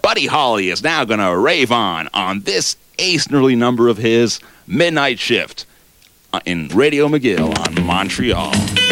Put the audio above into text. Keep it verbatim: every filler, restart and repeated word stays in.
Buddy Holly is now going to rave on on this ace-nerly number of his, Midnight Shift, in Radio McGill on Montreal.